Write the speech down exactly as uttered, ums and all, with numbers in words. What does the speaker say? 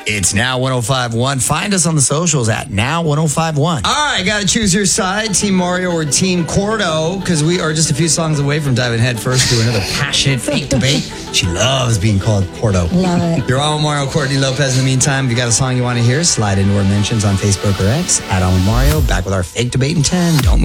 It's Now one oh five point one. Find us on the socials at Now one oh five point one. All right, got to choose your side, Team Mario or Team Cordo, because we are just a few songs away from diving headfirst to another passionate fake debate. She loves being called Cordo. Love it. You're on with Mario, Courtney Lopez. In the meantime, if you got a song you want to hear, slide into our mentions on Facebook or X at On With Mario. Back with our fake debate in ten. Don't move.